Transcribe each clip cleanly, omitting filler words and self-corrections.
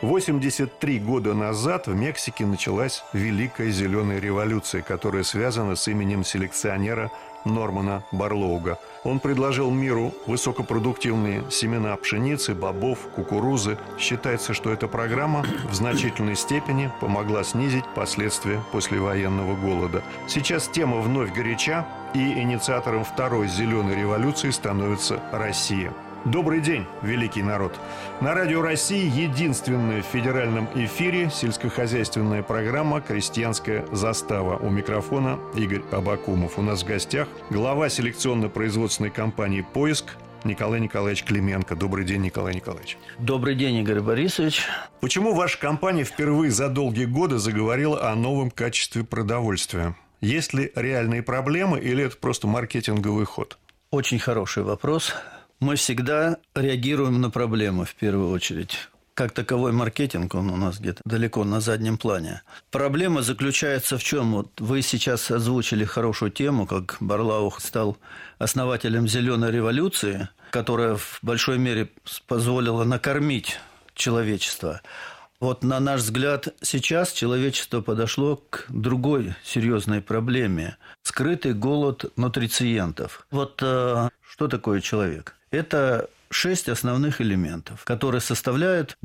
83 года назад в Мексике началась Великая Зеленая революция, которая связана с именем селекционера Нормана Барлоуга. Он предложил миру высокопродуктивные семена пшеницы, бобов, кукурузы. Считается, что эта программа в значительной степени помогла снизить последствия послевоенного голода. Сейчас тема вновь горяча, и инициатором второй зеленой революции становится Россия. Добрый день, великий народ! На Радио России единственная в федеральном эфире сельскохозяйственная программа «Крестьянская застава». У микрофона Игорь Абакумов. У нас в гостях глава селекционно-производственной компании «Поиск» Николай Николаевич Клименко. Добрый день, Николай Николаевич. Добрый день, Игорь Борисович. Почему ваша компания впервые за долгие годы заговорила о новом качестве продовольствия? Есть ли реальные проблемы или это просто маркетинговый ход? Очень хороший вопрос. Мы всегда реагируем на проблемы в первую очередь. Как таковой маркетинг, он у нас где-то далеко на заднем плане. Проблема заключается в чем? Вот вы сейчас озвучили хорошую тему, как Барлоуг стал основателем зеленой революции, которая в большой мере позволила накормить человечество. Вот на наш взгляд, сейчас человечество подошло к другой серьезной проблеме – скрытый голод нутрициентов. Вот что такое человек? Это 6 основных элементов, которые составляют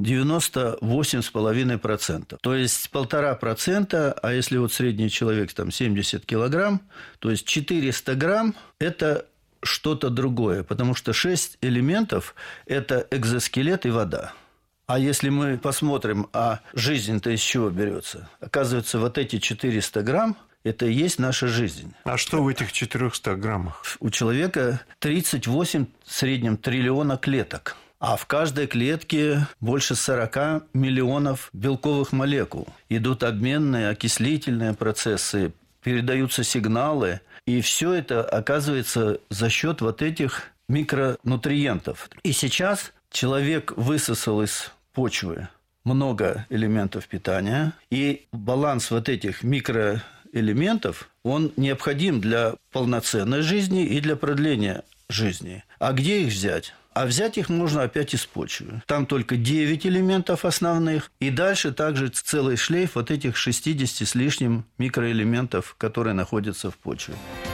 98,5%. То есть 1,5%, а если вот средний человек там 70 килограмм, то есть 400 грамм – это что-то другое, потому что 6 элементов – это экзоскелет и вода. А если мы посмотрим, а жизнь-то из чего берется? Оказывается, вот эти 400 грамм – это и есть наша жизнь. А что в этих 400 граммах? У человека 38 в среднем триллиона клеток. А в каждой клетке больше 40 миллионов белковых молекул. Идут обменные, окислительные процессы, передаются сигналы. И все это оказывается за счет вот этих микронутриентов. И сейчас человек высосал из почвы много элементов питания. И баланс вот этих микроэлементов, он необходим для полноценной жизни и для продления жизни. А где их взять? А взять их можно опять из почвы. Там только 9 элементов основных. И дальше также целый шлейф вот этих 60 с лишним микроэлементов, которые находятся в почве.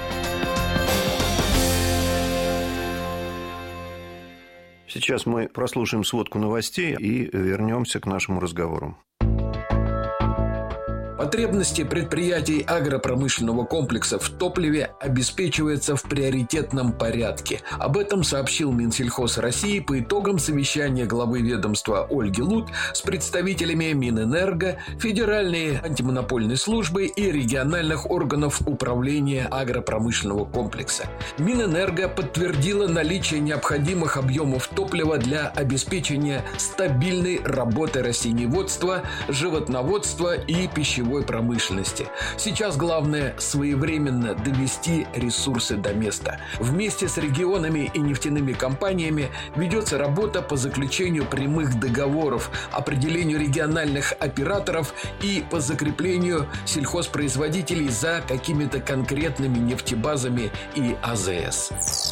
Сейчас мы прослушаем сводку новостей и вернемся к нашему разговору. Потребности предприятий агропромышленного комплекса в топливе обеспечиваются в приоритетном порядке. Об этом сообщил Минсельхоз России по итогам совещания главы ведомства Ольги Лут с представителями Минэнерго, Федеральной антимонопольной службы и региональных органов управления агропромышленного комплекса. Минэнерго подтвердила наличие необходимых объемов топлива для обеспечения стабильной работы растениеводства, животноводства и пищевой промышленности. Сейчас главное своевременно довести ресурсы до места. Вместе с регионами и нефтяными компаниями ведется работа по заключению прямых договоров, определению региональных операторов и по закреплению сельхозпроизводителей за какими-то конкретными нефтебазами и АЗС.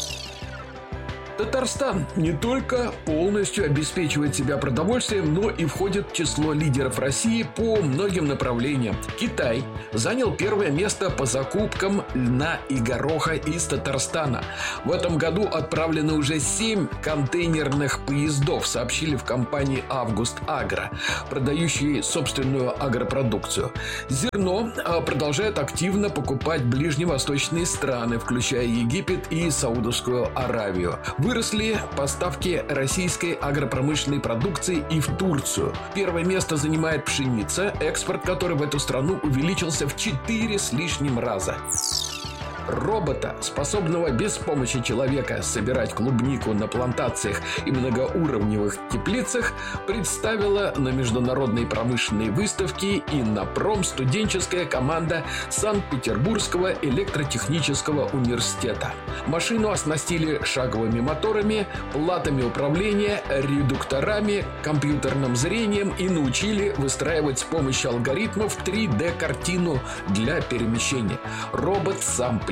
Татарстан не только полностью обеспечивает себя продовольствием, но и входит в число лидеров России по многим направлениям. Китай занял первое место по закупкам льна и гороха из Татарстана. В этом году отправлено уже 7 контейнерных поездов, сообщили в компании «Август Агро», продающей собственную агропродукцию. Зерно продолжает активно покупать ближневосточные страны, включая Египет и Саудовскую Аравию. Выросли поставки российской агропромышленной продукции и в Турцию. Первое место занимает пшеница, экспорт которой в эту страну увеличился в 4 с лишним раза. Робота, способного без помощи человека собирать клубнику на плантациях и многоуровневых теплицах, представила на международной промышленной выставке Иннопром студенческая команда Санкт-Петербургского электротехнического университета. Машину оснастили шаговыми моторами, платами управления, редукторами, компьютерным зрением и научили выстраивать с помощью алгоритмов 3D-картину для перемещения. Робот сам по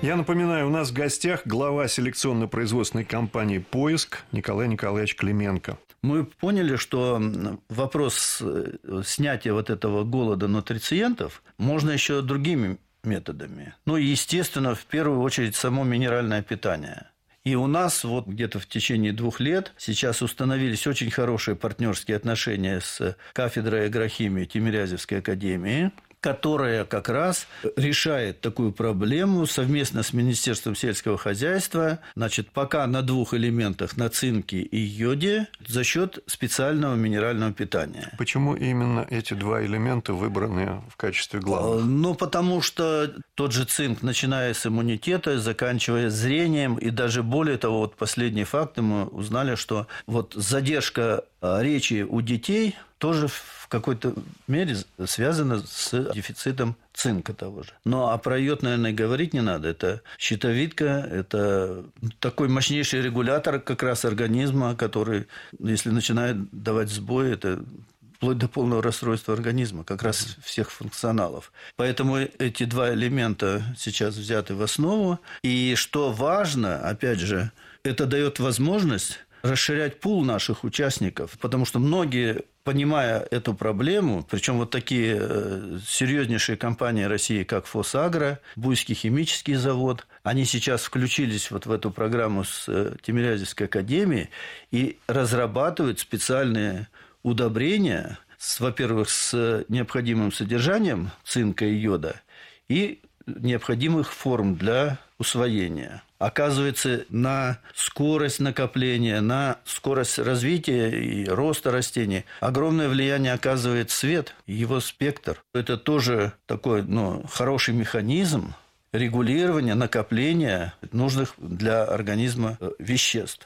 Я напоминаю, у нас в гостях глава селекционно-производственной компании «Поиск» Николай Николаевич Клименко. Мы поняли, что вопрос снятия вот этого голода нутрициентов можно еще другими методами. Ну, и, естественно, в первую очередь, само минеральное питание. И у нас вот где-то в течение 2 лет сейчас установились очень хорошие партнерские отношения с кафедрой агрохимии Тимирязевской академии, которая как раз решает такую проблему совместно с Министерством сельского хозяйства, значит, пока на 2 элементах, на цинке и йоде, за счет специального минерального питания. Почему именно эти 2 элемента выбраны в качестве главных? Ну, потому что тот же цинк, начиная с иммунитета, заканчивая зрением, и даже более того, вот последние факты мы узнали, что вот задержка речи у детей тоже в какой-то мере связано с дефицитом цинка того же. Ну, а про йод, наверное, говорить не надо. Это щитовидка, это такой мощнейший регулятор как раз организма, который, если начинает давать сбой, это вплоть до полного расстройства организма, как раз всех функционалов. Поэтому эти 2 элемента сейчас взяты в основу. И что важно, опять же, это дает возможность расширять пул наших участников, потому что многие, понимая эту проблему, причем вот такие серьезнейшие компании России, как «Фосагро», Буйский химический завод, они сейчас включились вот в эту программу с Тимирязевской академией и разрабатывают специальные удобрения, во-первых, с необходимым содержанием цинка и йода и необходимых форм для усвоения. Оказывается, на скорость накопления, на скорость развития и роста растений огромное влияние оказывает свет и его спектр. Это тоже такой хороший механизм регулирования, накопления нужных для организма веществ.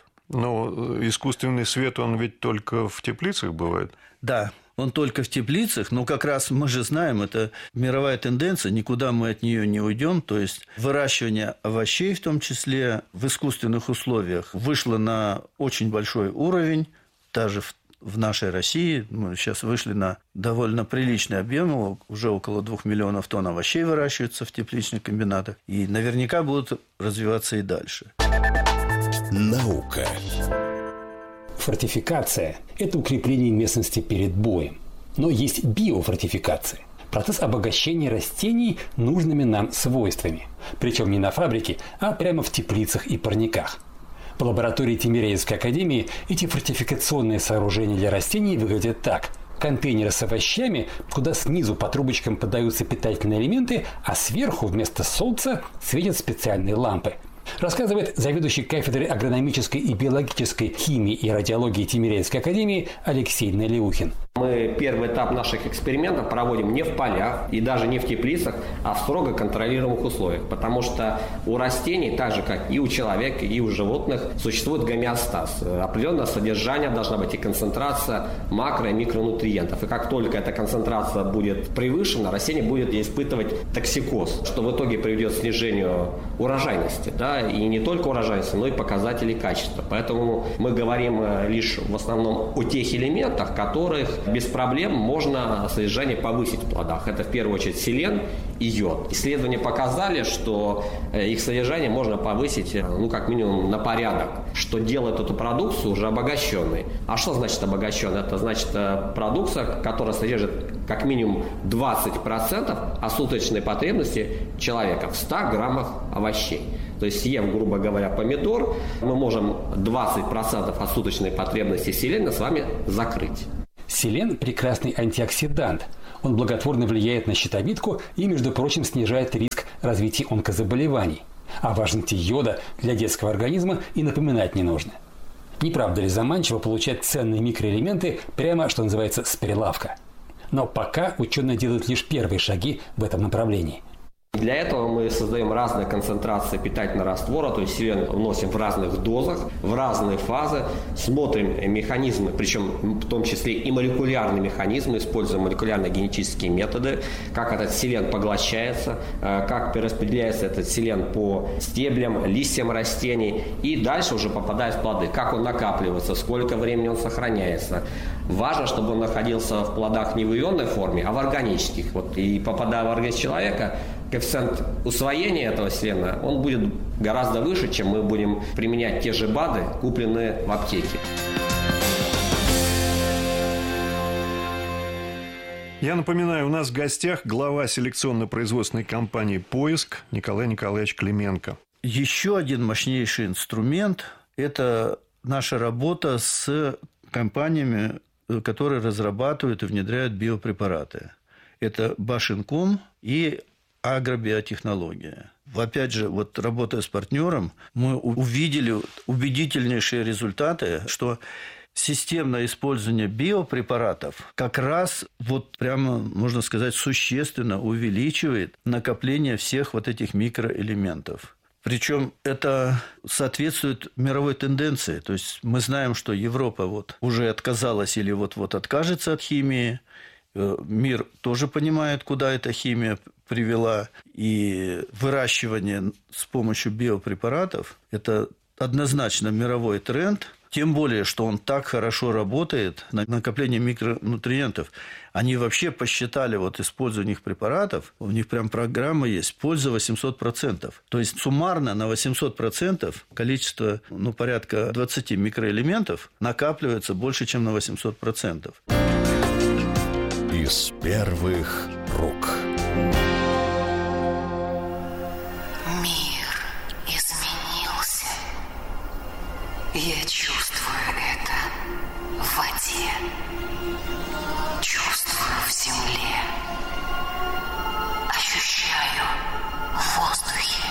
Но искусственный свет, он ведь только в теплицах бывает? Да. Он только в теплицах, но как раз мы же знаем, это мировая тенденция, никуда мы от нее не уйдем. То есть выращивание овощей, в том числе в искусственных условиях, вышло на очень большой уровень, даже в нашей России. Мы сейчас вышли на довольно приличный объем, уже около 2 миллионов тонн овощей выращиваются в тепличных комбинатах, и наверняка будут развиваться и дальше. Наука. Фортификация – это укрепление местности перед боем. Но есть биофортификация – процесс обогащения растений нужными нам свойствами. Причем не на фабрике, а прямо в теплицах и парниках. В лаборатории Тимирязевской академии эти фортификационные сооружения для растений выглядят так. Контейнеры с овощами, куда снизу по трубочкам подаются питательные элементы, а сверху вместо солнца светят специальные лампы. Рассказывает заведующий кафедрой агрономической и биологической химии и радиологии Тимирязевской академии Алексей Налиухин. Мы первый этап наших экспериментов проводим не в полях и даже не в теплицах, а в строго контролируемых условиях. Потому что у растений, так же как и у человека, и у животных, существует гомеостаз. Определенное содержание должна быть и концентрация макро- и микронутриентов. И как только эта концентрация будет превышена, растение будет испытывать токсикоз, что в итоге приведет к снижению урожайности. Да? И не только урожайности, но и показателей качества. Поэтому мы говорим лишь в основном о тех элементах, которых без проблем можно содержание повысить в плодах. Это в первую очередь селен и йод. Исследования показали, что их содержание можно повысить, как минимум на порядок, что делает эту продукцию уже обогащенной. А что значит обогащенной? Это значит продукция, которая содержит как минимум 20% от суточной потребности человека в 100 граммах овощей. То есть, съев, грубо говоря, помидор, мы можем 20% от суточной потребности селена с вами закрыть. Селен – прекрасный антиоксидант. Он благотворно влияет на щитовидку и, между прочим, снижает риск развития онкозаболеваний. О важности йода для детского организма и напоминать не нужно. Не правда ли заманчиво получать ценные микроэлементы прямо, что называется, с прилавка? Но пока ученые делают лишь первые шаги в этом направлении. Для этого мы создаем разные концентрации питательного раствора, то есть селен вносим в разных дозах, в разные фазы, смотрим механизмы, причем в том числе и молекулярные механизмы, используем молекулярно-генетические методы, как этот селен поглощается, как перераспределяется этот селен по стеблям, листьям растений и дальше уже попадает в плоды, как он накапливается, сколько времени он сохраняется. Важно, чтобы он находился в плодах не в ионной форме, а в органических. Вот, и попадая в организм человека, коэффициент усвоения этого селена, он будет гораздо выше, чем мы будем применять те же БАДы, купленные в аптеке. Я напоминаю, у нас в гостях глава селекционно-производственной компании «Поиск» Николай Николаевич Клименко. Еще один мощнейший инструмент – это наша работа с компаниями, которые разрабатывают и внедряют биопрепараты. Это Башинком и агробиотехнология. Опять же, вот работая с партнером, мы увидели убедительнейшие результаты, что системное использование биопрепаратов как раз вот прямо, можно сказать, существенно увеличивает накопление всех вот этих микроэлементов. Причем это соответствует мировой тенденции. То есть мы знаем, что Европа вот уже отказалась или вот-вот откажется от химии. Мир тоже понимает, куда эта химия привела. И выращивание с помощью биопрепаратов – это однозначно мировой тренд. Тем более, что он так хорошо работает на накопление микронутриентов. Они вообще посчитали вот использование их препаратов, у них прям программа есть, польза 800%. То есть суммарно на 800% количество, порядка 20 микроэлементов накапливается больше, чем на 800%. Из первых рук. Мир изменился. Я чувствую это в воде, чувствую в земле, ощущаю в воздухе.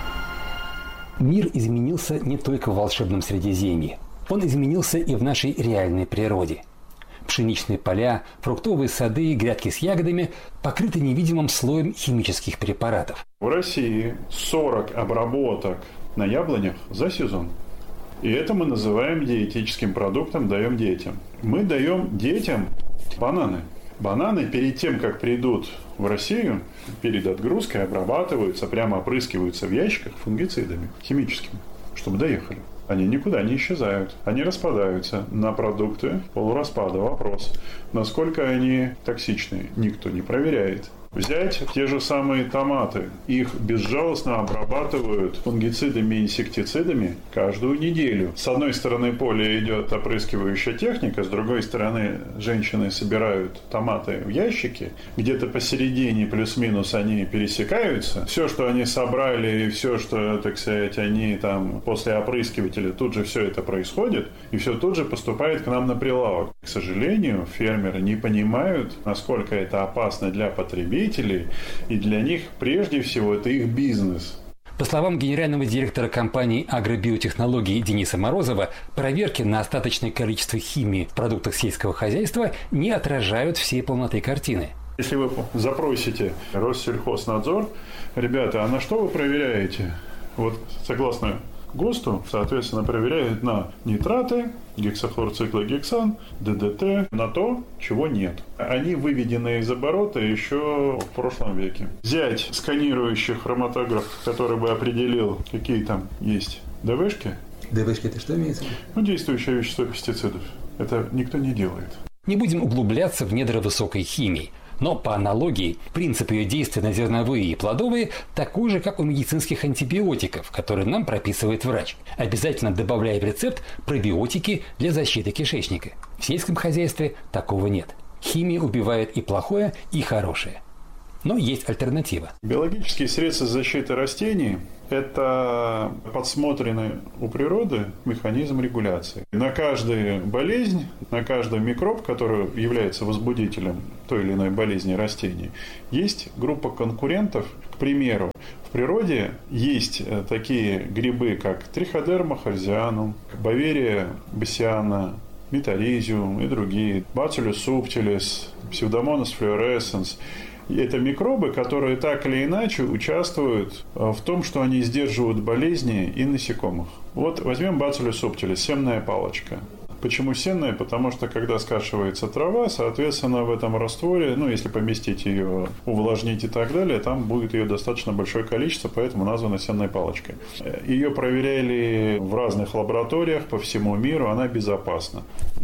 Мир изменился не только в волшебном Средиземье. Он изменился и в нашей реальной природе. Пшеничные поля, фруктовые сады и грядки с ягодами покрыты невидимым слоем химических препаратов. В России 40 обработок на яблонях за сезон. И это мы называем диетическим продуктом, даем детям. Мы даем детям бананы. Бананы перед тем, как придут в Россию, перед отгрузкой обрабатываются, прямо опрыскиваются в ящиках фунгицидами химическими, чтобы доехали. Они никуда не исчезают. Они распадаются на продукты полураспада. Вопрос, насколько они токсичны, никто не проверяет. Взять те же самые томаты. Их безжалостно обрабатывают фунгицидами и инсектицидами каждую неделю. С одной стороны поля идет опрыскивающая техника, с другой стороны женщины собирают томаты в ящики. Где-то посередине плюс-минус они пересекаются. Все, что они собрали, и все, что, так сказать, они там после опрыскивателя, тут же все это происходит, и все тут же поступает к нам на прилавок. К сожалению, фермеры не понимают, насколько это опасно для потребителей, и для них прежде всего это их бизнес. По словам генерального директора компании агробиотехнологий Дениса Морозова, проверки на остаточное количество химии в продуктах сельского хозяйства не отражают всей полноты картины. Если вы запросите Россельхознадзор, ребята, а на что вы проверяете? Вот согласно ГОСТу, соответственно, проверяют на нитраты, гексахлорциклогексан, ДДТ, на то, чего нет. Они выведены из оборота еще в прошлом веке. Взять сканирующий хроматограф, который бы определил, какие там есть ДВшки. ДВшки это что имеется? Действующее вещество пестицидов. Это никто не делает. Не будем углубляться в недра высокой химии. Но по аналогии, принцип ее действия на зерновые и плодовые такой же, как у медицинских антибиотиков, которые нам прописывает врач, обязательно добавляя в рецепт пробиотики для защиты кишечника. В сельском хозяйстве такого нет. Химия убивает и плохое, и хорошее. Но есть альтернатива. Биологические средства защиты растений – это подсмотренный у природы механизм регуляции. На каждую болезнь, на каждый микроб, который является возбудителем той или иной болезни растений, есть группа конкурентов. К примеру, в природе есть такие грибы, как Триходерма хальзианум, Баверия басиана, Метаризиум и другие, Bacillus subtilis, Pseudomonas fluorescens. Это микробы, которые так или иначе участвуют в том, что они сдерживают болезни и насекомых. Вот возьмем Bacillus subtilis, семная палочка. Почему сенная? Потому что, когда скашивается трава, соответственно, в этом растворе, если поместить ее, увлажнить и так далее, там будет ее достаточно большое количество, поэтому названа сенной палочкой. Ее проверяли в разных лабораториях по всему миру, она безопасна.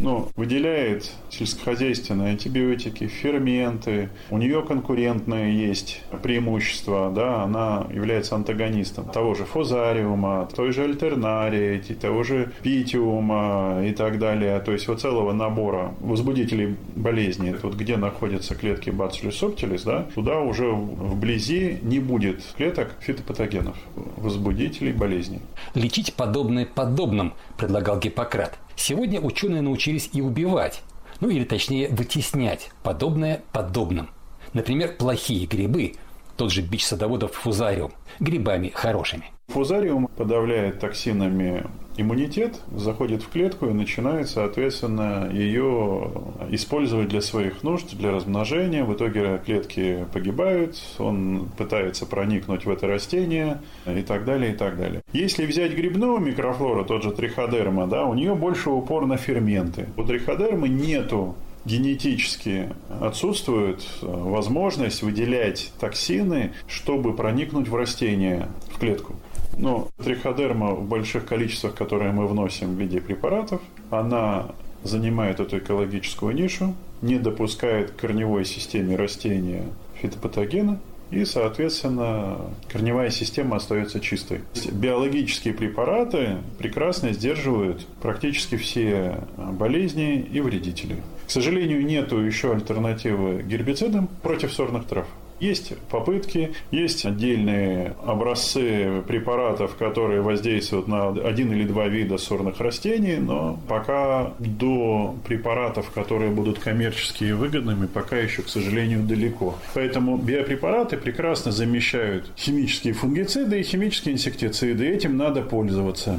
Выделяет сельскохозяйственные антибиотики, ферменты, у нее конкурентные есть преимущества, да, она является антагонистом того же фузариума, той же альтернарии, того же питиума и так далее. То есть целого набора возбудителей болезни. Где находятся клетки Bacillus subtilis, да, туда уже вблизи не будет клеток фитопатогенов, возбудителей болезней. Лечить подобное подобным, предлагал Гиппократ. Сегодня ученые научились и убивать, или точнее вытеснять подобное подобным. Например, плохие грибы, тот же бич садоводов фузариум, грибами хорошими. Фузариум подавляет токсинами иммунитет, заходит в клетку и начинает, соответственно, ее использовать для своих нужд, для размножения. В итоге клетки погибают, он пытается проникнуть в это растение и так далее, и так далее. Если взять грибную микрофлору, тот же триходерма, да, у нее больше упор на ферменты. У триходермы нету генетически отсутствует возможность выделять токсины, чтобы проникнуть в растение, в клетку. Триходерма в больших количествах, которые мы вносим в виде препаратов, она занимает эту экологическую нишу, не допускает к корневой системе растения фитопатогена, и, соответственно, корневая система остается чистой. Биологические препараты прекрасно сдерживают практически все болезни и вредители. К сожалению, нету еще альтернативы гербицидам против сорных трав. Есть попытки, есть отдельные образцы препаратов, которые воздействуют на один или два вида сорных растений, но пока до препаратов, которые будут коммерчески выгодными, пока еще, к сожалению, далеко. Поэтому биопрепараты прекрасно замещают химические фунгициды и химические инсектициды, этим надо пользоваться.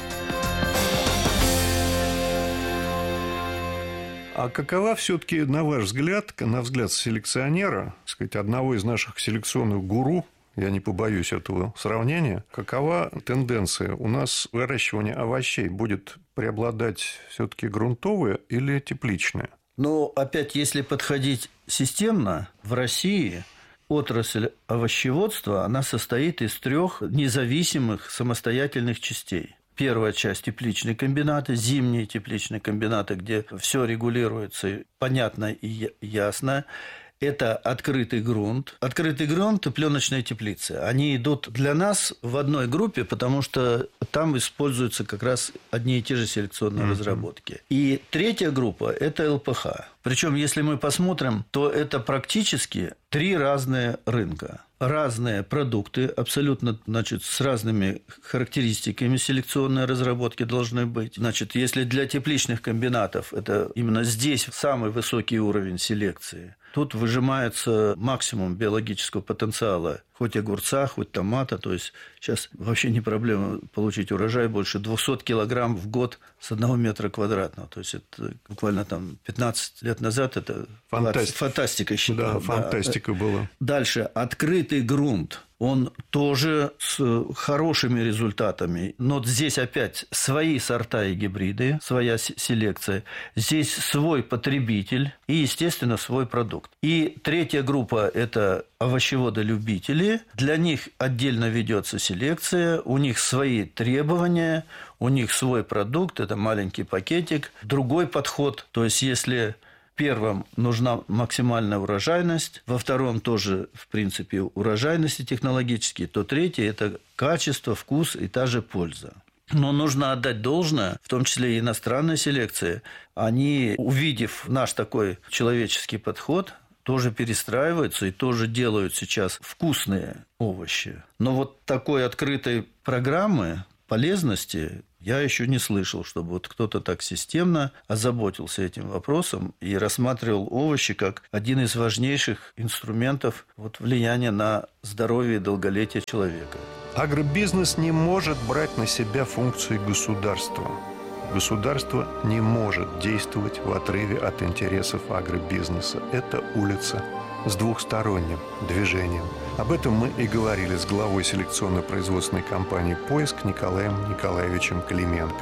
А какова все-таки, на ваш взгляд, на взгляд селекционера, так сказать, одного из наших селекционных гуру, я не побоюсь этого сравнения, какова тенденция? У нас выращивание овощей будет преобладать все-таки грунтовое или тепличное? Опять, если подходить системно, в России отрасль овощеводства, она состоит из 3 независимых самостоятельных частей. Первая часть – тепличные комбинаты, зимние тепличные комбинаты, где все регулируется понятно и ясно. Это открытый грунт. Открытый грунт и пленочная теплица. Они идут для нас в одной группе, потому что там используются как раз одни и те же селекционные разработки. И третья группа – это ЛПХ. Причем, если мы посмотрим, то это практически 3 разные рынка. Разные продукты, абсолютно, с разными характеристиками селекционной разработки должны быть. Если для тепличных комбинатов это именно здесь самый высокий уровень селекции, тут выжимается максимум биологического потенциала, хоть огурца, хоть томата. То есть сейчас вообще не проблема получить урожай больше 200 килограмм в год с 1 метра квадратного. То есть это буквально 15 лет назад это фантастика считалась. Да, фантастика была. Дальше. Открытый грунт. Он тоже с хорошими результатами. Но здесь опять свои сорта и гибриды, своя селекция. Здесь свой потребитель и, естественно, свой продукт. И третья группа – это овощеводы-любители. Для них отдельно ведется селекция, у них свои требования, у них свой продукт, это маленький пакетик. Другой подход, то есть если первом нужна максимальная урожайность, во втором тоже, в принципе, урожайности технологические, то третье – это качество, вкус и та же польза. Но нужно отдать должное, в том числе и иностранной селекции. Они, увидев наш такой человеческий подход, тоже перестраиваются и тоже делают сейчас вкусные овощи. Но такой открытой программы полезности я еще не слышал, чтобы кто-то так системно озаботился этим вопросом и рассматривал овощи как один из важнейших инструментов влияния на здоровье и долголетие человека. Агробизнес не может брать на себя функции государства. Государство не может действовать в отрыве от интересов агробизнеса. Это улица с двухсторонним движением. Об этом мы и говорили с главой селекционно-производственной компании «Поиск» Николаем Николаевичем Клименко.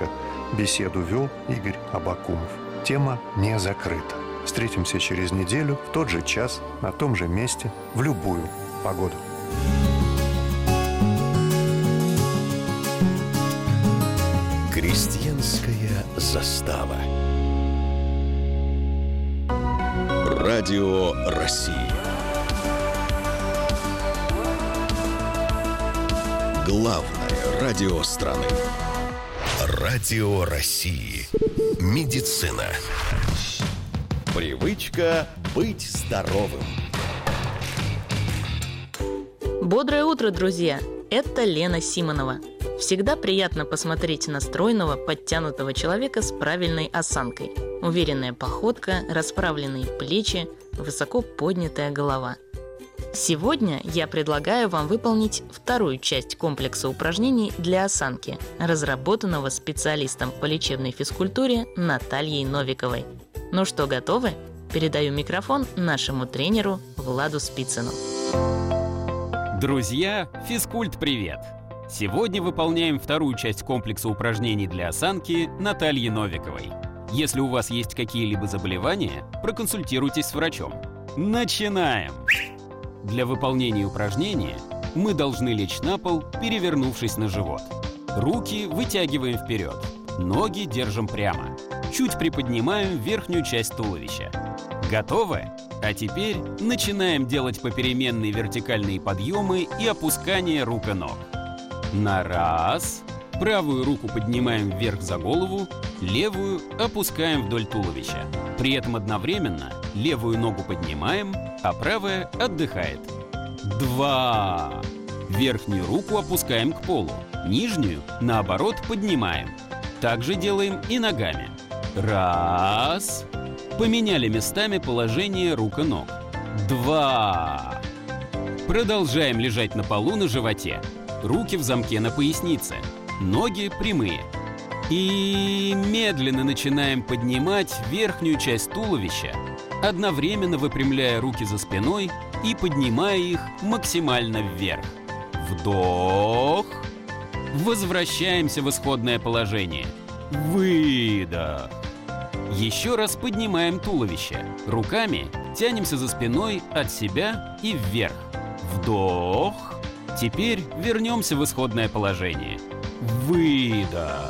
Беседу вел Игорь Абакумов. Тема не закрыта. Встретимся через неделю в тот же час, на том же месте, в любую погоду. Крестьянская застава. Радио России. Главное радио страны. Радио России. Медицина. Привычка быть здоровым. Бодрое утро, друзья! Это Лена Симонова. Всегда приятно посмотреть на стройного, подтянутого человека с правильной осанкой. Уверенная походка, расправленные плечи, высоко поднятая голова. Сегодня я предлагаю вам выполнить вторую часть комплекса упражнений для осанки, разработанного специалистом по лечебной физкультуре Натальей Новиковой. Ну что, готовы? Передаю микрофон нашему тренеру Владу Спицыну. Друзья, физкульт-привет! Сегодня выполняем вторую часть комплекса упражнений для осанки Натальи Новиковой. Если у вас есть какие-либо заболевания, проконсультируйтесь с врачом. Начинаем! Для выполнения упражнения мы должны лечь на пол, перевернувшись на живот. Руки вытягиваем вперед, ноги держим прямо. Чуть приподнимаем верхнюю часть туловища. Готовы? А теперь начинаем делать попеременные вертикальные подъемы и опускание рук и ног. На раз. Правую руку поднимаем вверх за голову, левую опускаем вдоль туловища. При этом одновременно левую ногу поднимаем, а правая отдыхает. 2. Верхнюю руку опускаем к полу, нижнюю, наоборот, поднимаем. Так же делаем и ногами. 1. Поменяли местами положение рук и ног. 2. Продолжаем лежать на полу на животе. Руки в замке на пояснице. Ноги прямые. И медленно начинаем поднимать верхнюю часть туловища, одновременно выпрямляя руки за спиной и поднимая их максимально вверх. Вдох. Возвращаемся в исходное положение. Выдох. Еще раз поднимаем туловище. Руками тянемся за спиной от себя и вверх. Вдох. Теперь вернемся в исходное положение. Выдох.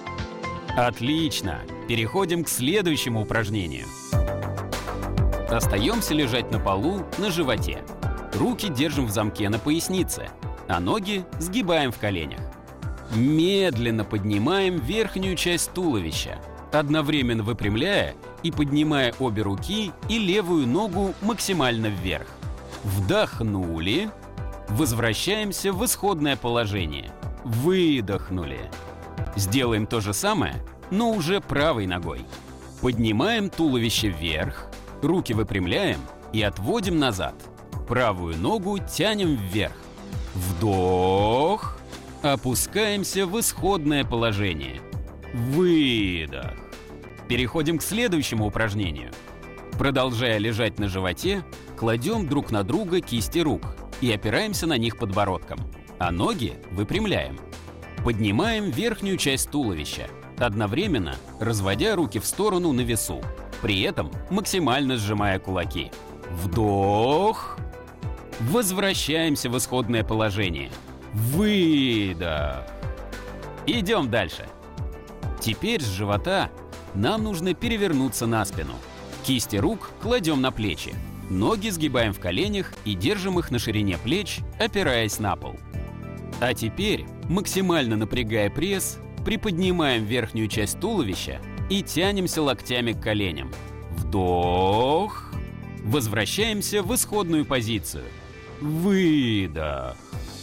Отлично. Переходим к следующему упражнению. Остаемся лежать на полу на животе. Руки держим в замке на пояснице, а ноги сгибаем в коленях. Медленно поднимаем верхнюю часть туловища, одновременно выпрямляя и поднимая обе руки и левую ногу максимально вверх. Вдохнули. Возвращаемся в исходное положение. Выдохнули. Сделаем то же самое, но уже правой ногой. Поднимаем туловище вверх, руки выпрямляем и отводим назад. Правую ногу тянем вверх. Вдох. Опускаемся в исходное положение. Выдох. Переходим к следующему упражнению. Продолжая лежать на животе, кладем друг на друга кисти рук и опираемся на них подбородком, а ноги выпрямляем. Поднимаем верхнюю часть туловища, одновременно разводя руки в сторону на весу, при этом максимально сжимая кулаки. Вдох. Возвращаемся в исходное положение. Выдох. Идем дальше. Теперь с живота нам нужно перевернуться на спину. Кисти рук кладем на плечи. Ноги сгибаем в коленях и держим их на ширине плеч, опираясь на пол. А теперь, максимально напрягая пресс, приподнимаем верхнюю часть туловища и тянемся локтями к коленям. Вдох. Возвращаемся в исходную позицию. Выдох.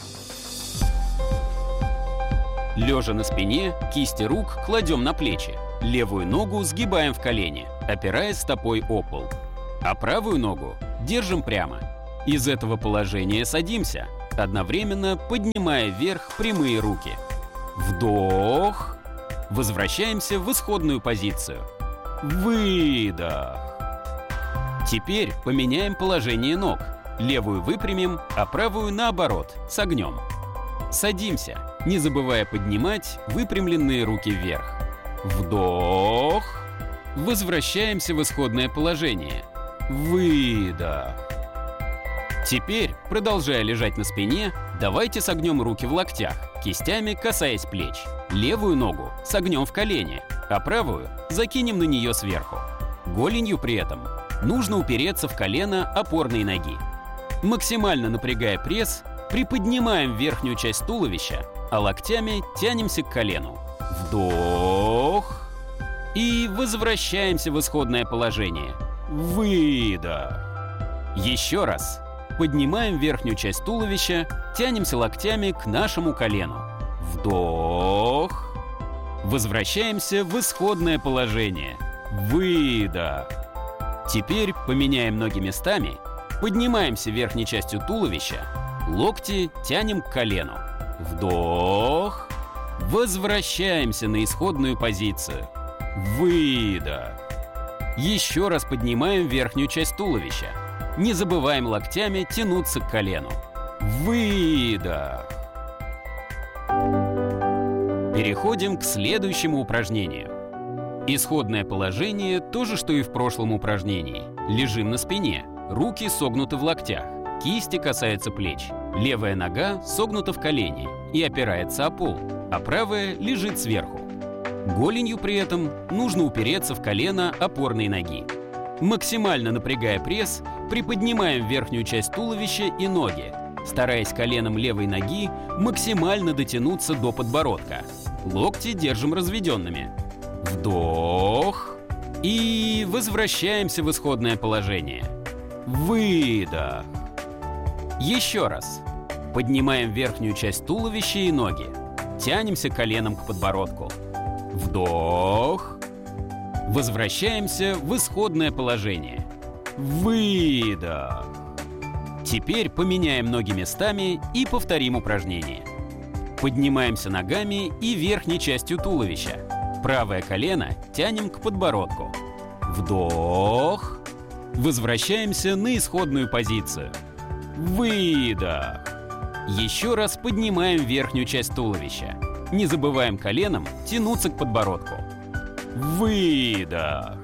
Лежа на спине, кисти рук кладем на плечи. Левую ногу сгибаем в колени, опираясь стопой о пол. А правую ногу держим прямо. Из этого положения садимся, одновременно поднимая вверх прямые руки. Вдох. Возвращаемся в исходную позицию. Выдох. Теперь поменяем положение ног. Левую выпрямим, а правую наоборот, согнем. Садимся, не забывая поднимать выпрямленные руки вверх. Вдох. Возвращаемся в исходное положение. Выдох. Теперь, продолжая лежать на спине, давайте согнем руки в локтях, кистями касаясь плеч. Левую ногу согнем в колене, а правую закинем на нее сверху. Голенью при этом нужно упереться в колено опорной ноги. Максимально напрягая пресс, приподнимаем верхнюю часть туловища, а локтями тянемся к колену. Вдох. И возвращаемся в исходное положение. Выдох. Еще раз. Поднимаем верхнюю часть туловища, тянемся локтями к нашему колену. Вдох. Возвращаемся в исходное положение. Выдох. Теперь поменяем ноги местами, поднимаемся верхней частью туловища, локти тянем к колену. Вдох. Возвращаемся на исходную позицию. Выдох. Еще раз поднимаем верхнюю часть туловища. Не забываем локтями тянуться к колену. Выдох. Переходим к следующему упражнению. Исходное положение то же, что и в прошлом упражнении. Лежим на спине, руки согнуты в локтях, кисти касаются плеч. Левая нога согнута в колене и опирается о пол, а правая лежит сверху. Голенью при этом нужно упереться в колено опорной ноги. Максимально напрягая пресс, приподнимаем верхнюю часть туловища и ноги, стараясь коленом левой ноги максимально дотянуться до подбородка. Локти держим разведенными. Вдох. И возвращаемся в исходное положение. Выдох. Еще раз. Поднимаем верхнюю часть туловища и ноги. Тянемся коленом к подбородку. Вдох. Возвращаемся в исходное положение. Выдох. Теперь поменяем ноги местами и повторим упражнение. Поднимаемся ногами и верхней частью туловища. Правое колено тянем к подбородку. Вдох. Возвращаемся на исходную позицию. Выдох. Еще раз поднимаем верхнюю часть туловища. Не забываем коленом тянуться к подбородку. Выдох.